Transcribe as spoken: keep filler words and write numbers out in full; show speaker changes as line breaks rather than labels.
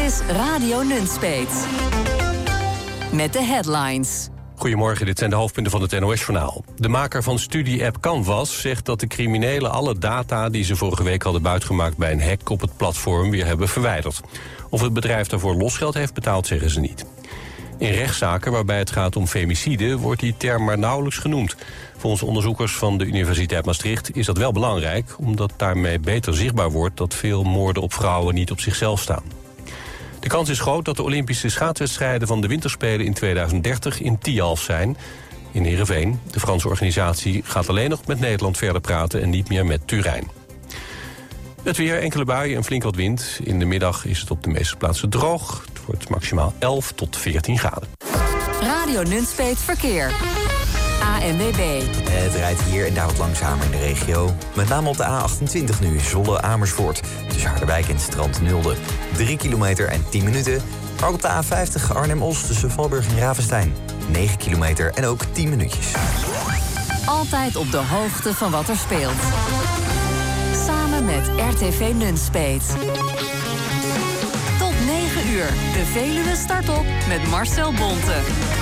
is Radio Nunspeet. Met de headlines.
Goedemorgen, dit zijn de hoofdpunten van het N O S-journaal. De maker van studie-app Canvas zegt dat de criminelen alle data die ze vorige week hadden buitgemaakt bij een hack op het platform weer hebben verwijderd. Of het bedrijf daarvoor losgeld heeft betaald, zeggen ze niet. In rechtszaken waarbij het gaat om femicide wordt die term maar nauwelijks genoemd. Volgens onderzoekers van de Universiteit Maastricht is dat wel belangrijk, omdat daarmee beter zichtbaar wordt dat veel moorden op vrouwen niet op zichzelf staan. De kans is groot dat de Olympische schaatswedstrijden van de Winterspelen in tweeduizend dertig in Tialf zijn, in Heerenveen. De Franse organisatie gaat alleen nog met Nederland verder praten en niet meer met Turijn. Het weer, enkele buien en flink wat wind. In de middag is het op de meeste plaatsen droog. Het wordt maximaal elf tot veertien graden.
Radio Nunspeet Verkeer. A N W B.
Het rijdt hier en daar wat langzamer in de regio. Met name op de A achtentwintig nu, Zwolle-Amersfoort. Tussen Harderwijk en Strand Nulde. drie kilometer en tien minuten. Maar ook op de A vijftig Arnhem-Os tussen Valburg en Ravenstein. negen kilometer en ook tien minuutjes.
Altijd op de hoogte van wat er speelt. Samen met R T V Nunspeet. Tot negen uur. De Veluwe start op met Marcel Bonte.